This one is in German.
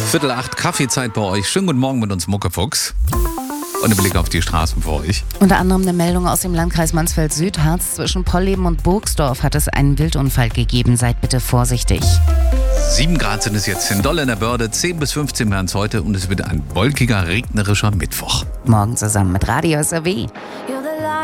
7:45 Kaffeezeit bei euch. Schönen guten Morgen mit uns, Muckefuchs. Und ein Blick auf die Straßen vor euch. Unter anderem eine Meldung aus dem Landkreis Mansfeld-Südharz. Zwischen Polleben und Burgsdorf hat es einen Wildunfall gegeben. Seid bitte vorsichtig. 7 Grad sind es jetzt in Doll in der Börde, 10 bis 15 werden es heute und es wird ein wolkiger, regnerischer Mittwoch. Morgen zusammen mit Radio SAW.